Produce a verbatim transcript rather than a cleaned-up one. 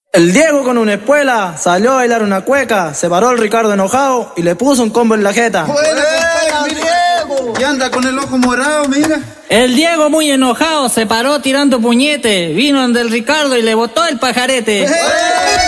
El Diego con una espuela salió a bailar una cueca, se paró el Ricardo enojado y le puso un combo en la jeta. ¡Buena, Diego! Y anda con el ojo morado, mira. El Diego muy enojado se paró tirando puñete, vino ante el Ricardo y le botó el pajarete.